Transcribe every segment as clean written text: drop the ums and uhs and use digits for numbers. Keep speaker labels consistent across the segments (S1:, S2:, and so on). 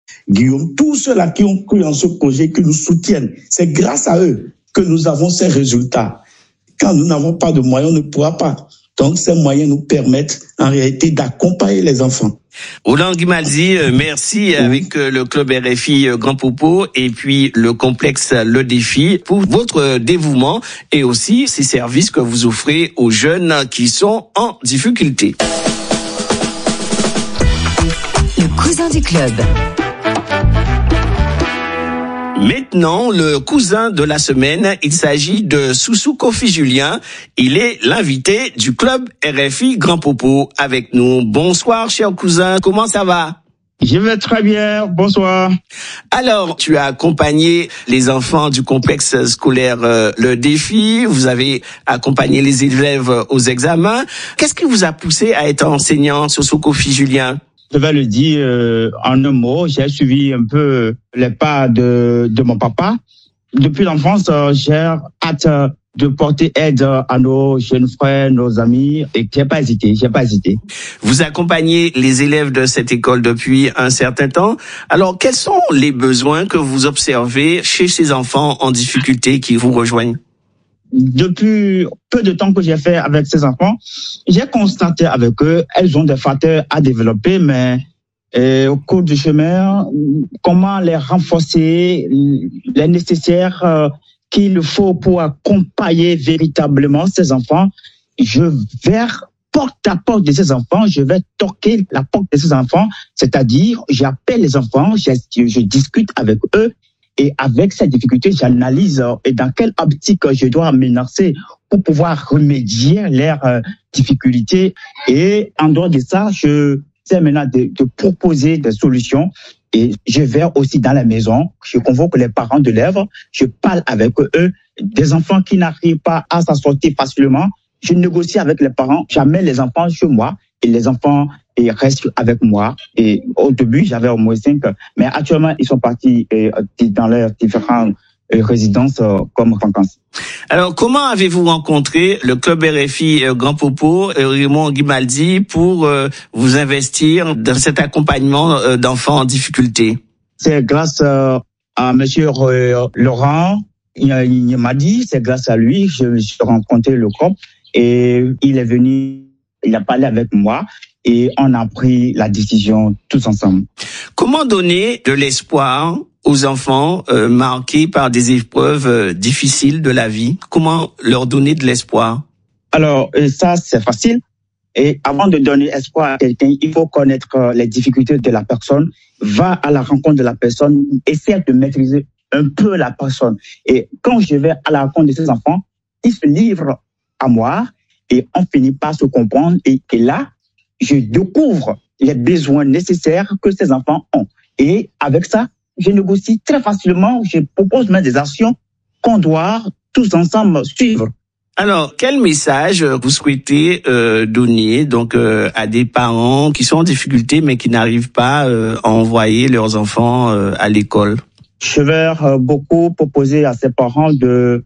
S1: Guillaume, tous ceux-là qui ont cru en ce projet, qui nous soutiennent, c'est grâce à eux que nous avons ces résultats. Quand nous n'avons pas de moyens, on ne pourra pas. Donc, ces moyens nous permettent en réalité d'accompagner les enfants.
S2: Roland Guimaldi, merci avec le club RFI Grand Popo et puis le complexe Le Défi pour votre dévouement et aussi ces services que vous offrez aux jeunes qui sont en difficulté.
S3: Le cousin du club.
S2: Maintenant, le cousin de la semaine, il s'agit de Soussou Kofi Julien. Il est l'invité du club RFI Grand Popo avec nous. Bonsoir, cher cousin. Comment ça va?
S4: Je vais très bien. Bonsoir.
S2: Alors, tu as accompagné les enfants du complexe scolaire Le Défi. Vous avez accompagné les élèves aux examens. Qu'est-ce qui vous a poussé à être enseignant, Soussou Kofi Julien?
S4: Je vais le dire en un mot. J'ai suivi un peu les pas de mon papa. Depuis l'enfance, j'ai hâte de porter aide à nos jeunes frères, nos amis, et j'ai pas hésité.
S2: Vous accompagnez les élèves de cette école depuis un certain temps. Alors, quels sont les besoins que vous observez chez ces enfants en difficulté qui vous rejoignent?
S4: Depuis peu de temps que j'ai fait avec ces enfants, j'ai constaté avec eux, elles ont des facteurs à développer, mais au cours du chemin, comment les renforcer, les nécessaires qu'il faut pour accompagner véritablement ces enfants. Je vais porte à porte de ces enfants, je vais toquer la porte de ces enfants, c'est-à-dire j'appelle les enfants, je discute avec eux. Et avec ces difficultés, j'analyse et dans quelle optique je dois m'énoncer pour pouvoir remédier à leurs difficultés. Et en dehors de ça, je sais maintenant de proposer des solutions. Et je vais aussi dans la maison, je convoque les parents d'élèves, je parle avec eux, des enfants qui n'arrivent pas à s'en sortir facilement. Je négocie avec les parents, j'amène les enfants chez moi et les enfants restent avec moi. Et au début, j'avais au moins 5, mais actuellement, ils sont partis dans leurs différentes résidences comme vacances.
S2: Alors, comment avez-vous rencontré le club RFI Grand Popo, Raymond Guimaldi, pour vous investir dans cet accompagnement d'enfants en difficulté?
S4: C'est grâce à monsieur Laurent, il m'a dit, c'est grâce à lui, j'ai rencontré le club et il est venu, il a parlé avec moi et on a pris la décision tous ensemble.
S2: Comment donner de l'espoir aux enfants marqués par des épreuves difficiles de la vie? Comment leur donner de l'espoir?
S4: Alors, ça, c'est facile. Et avant de donner espoir à quelqu'un, il faut connaître les difficultés de la personne. Va à la rencontre de la personne, essaie de maîtriser un peu la personne. Et quand je vais à la rencontre de ces enfants, ils se livrent à moi et on finit par se comprendre. Et là, je découvre les besoins nécessaires que ces enfants ont. Et avec ça, je négocie très facilement, je propose même des actions qu'on doit tous ensemble suivre.
S2: Alors, quel message vous souhaitez donner donc à des parents qui sont en difficulté mais qui n'arrivent pas à envoyer leurs enfants à l'école?
S4: Je vais beaucoup proposer à ces parents de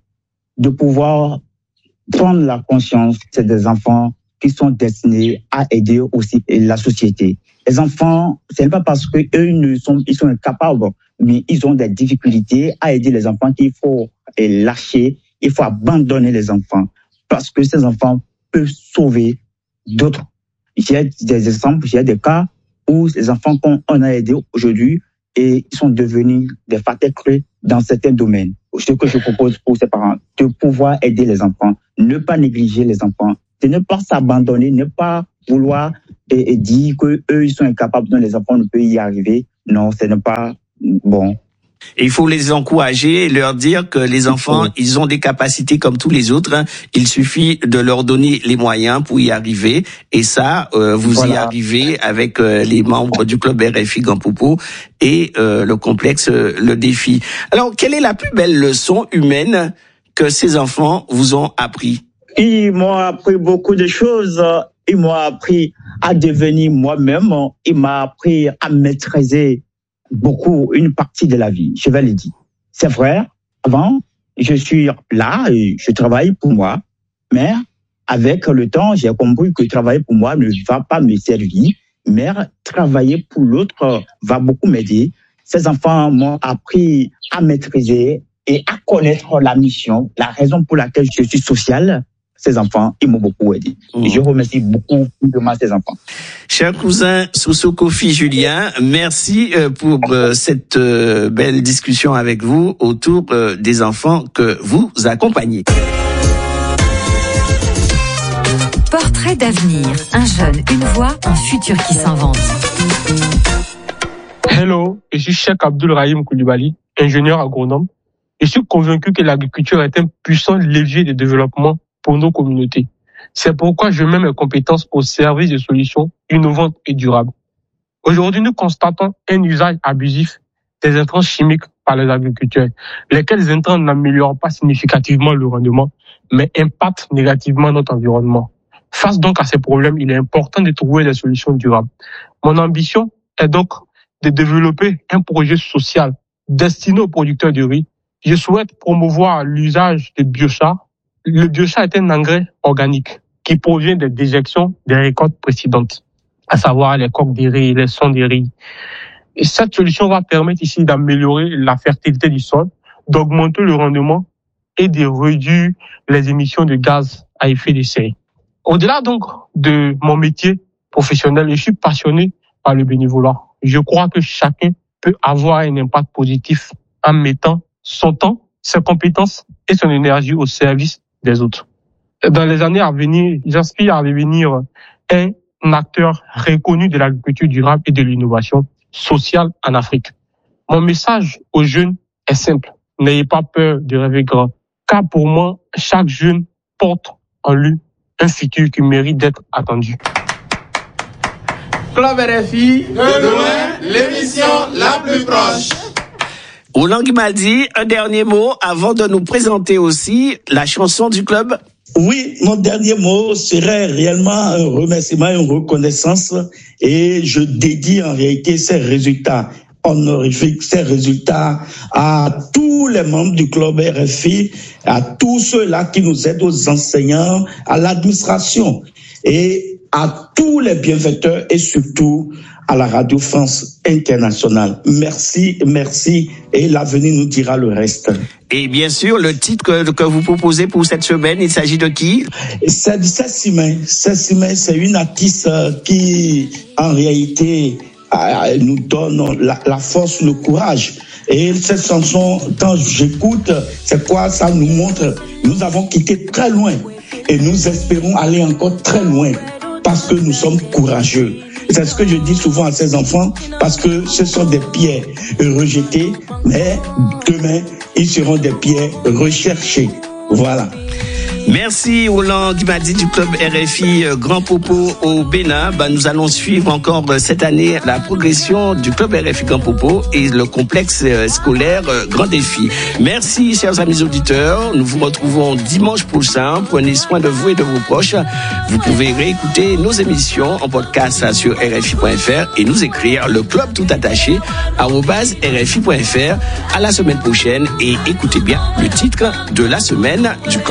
S4: pouvoir prendre la conscience que c'est des enfants qui sont destinés à aider aussi la société. Les enfants, c'est pas parce que ils sont incapables, mais ils ont des difficultés à aider les enfants qu'il faut lâcher, il faut abandonner les enfants parce que ces enfants peuvent sauver d'autres. J'ai des exemples, j'ai des cas où les enfants qu'on a aidés aujourd'hui et ils sont devenus des facteurs clés dans certains domaines. Ce que je propose pour ces parents, de pouvoir aider les enfants, ne pas négliger les enfants, de ne pas s'abandonner, ne pas vouloir et dire que eux ils sont incapables, dont les enfants ne peuvent y arriver. Non, ce n'est pas bon.
S2: Et il faut les encourager et leur dire que les enfants, ils ont des capacités comme tous les autres. Il suffit de leur donner les moyens pour y arriver. Et ça, vous y arrivez avec les membres du club RFI Grand Popo et le complexe Le Défi. Alors, quelle est la plus belle leçon humaine que ces enfants vous ont appris?
S4: Ils m'ont appris beaucoup de choses. Ils m'ont appris à devenir moi-même. Ils m'ont appris à maîtriser beaucoup une partie de la vie, je vais le dire. C'est vrai, avant, je suis là et je travaille pour moi, mais avec le temps, j'ai compris que travailler pour moi ne va pas me servir, mais travailler pour l'autre va beaucoup m'aider. Ces enfants m'ont appris à maîtriser et à connaître la mission, la raison pour laquelle je suis social. Ces enfants, ils m'ont beaucoup aidé. Et je remercie beaucoup ces enfants.
S2: Cher cousin Soso Kofi Julien, merci pour cette belle discussion avec vous autour des enfants que vous accompagnez.
S3: Portrait d'avenir, un jeune, une voix, un futur qui s'invente.
S5: Hello, je suis Cheikh Abdul Rahim Koulibaly, ingénieur agronome. Je suis convaincu que l'agriculture est un puissant levier de développement pour nos communautés. C'est pourquoi je mets mes compétences au service de solutions innovantes et durables. Aujourd'hui, nous constatons un usage abusif des intrants chimiques par les agriculteurs, lesquels intrants n'améliorent pas significativement le rendement, mais impactent négativement notre environnement. Face donc à ces problèmes, il est important de trouver des solutions durables. Mon ambition est donc de développer un projet social destiné aux producteurs de riz. Je souhaite promouvoir l'usage de biochar. Le biochar est un engrais organique qui provient des déjections des récoltes précédentes, à savoir les coques des riz, les sonds des riz. Et cette solution va permettre ici d'améliorer la fertilité du sol, d'augmenter le rendement et de réduire les émissions de gaz à effet de serre. Au-delà donc de mon métier professionnel, je suis passionné par le bénévolat. Je crois que chacun peut avoir un impact positif en mettant son temps, ses compétences et son énergie au service des autres. Dans les années à venir, j'aspire à devenir un acteur reconnu de l'agriculture durable et de l'innovation sociale en Afrique. Mon message aux jeunes est simple. N'ayez pas peur de rêver grand. Car pour moi, chaque jeune porte en lui un futur qui mérite d'être attendu.
S6: Club RFI, de loin, l'émission la plus proche.
S2: Roland Guimaldi, un dernier mot avant de nous présenter aussi la chanson du club.
S1: Oui, mon dernier mot serait réellement un remerciement, une reconnaissance, et je dédie en réalité ces résultats honorifiques, ces résultats à tous les membres du club RFI, à tous ceux-là qui nous aident, aux enseignants, à l'administration et à tous les bienfaiteurs et surtout à la Radio France Internationale. Merci, merci, et l'avenir nous dira le reste.
S2: Et bien sûr, le titre que vous proposez pour cette semaine, il s'agit de qui?
S1: C'est Sessimé. Sessimé, c'est une artiste qui, en réalité, nous donne la force, le courage. Et cette chanson, quand j'écoute, c'est quoi? Ça nous montre, nous avons quitté très loin et nous espérons aller encore très loin parce que nous sommes courageux. C'est ce que je dis souvent à ces enfants, parce que ce sont des pierres rejetées, mais demain, ils seront des pierres recherchées. Voilà.
S2: Merci Roland Guimaldi du club RFI Grand Popo au Bénin. Nous allons suivre encore cette année la progression du club RFI Grand Popo et le complexe scolaire Grand Défi. Merci chers amis auditeurs. Nous vous retrouvons dimanche prochain. Prenez soin de vous et de vos proches. Vous pouvez réécouter nos émissions en podcast sur rfi.fr et nous écrire le club tout attaché @rfi.fr. À la semaine prochaine et écoutez bien le titre de la semaine du club